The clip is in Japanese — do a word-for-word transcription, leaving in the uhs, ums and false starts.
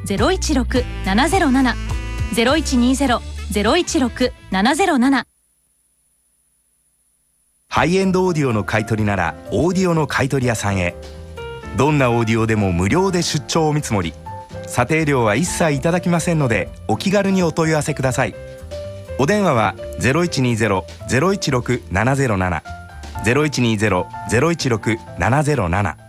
ゼロいちろく ななゼロなな ゼロいちにゼロ ゼロいちろく ななゼロなな。 ハイエンドオーディオの買い取りならオーディオの買い取り屋さんへ。どんなオーディオでも無料で出張お見積もり、査定料は一切いただきませんのでお気軽にお問い合わせください。お電話は ゼロいちにゼロ ゼロいちろく ななゼロなな ゼロいちにゼロ ゼロいちろく ななゼロなな。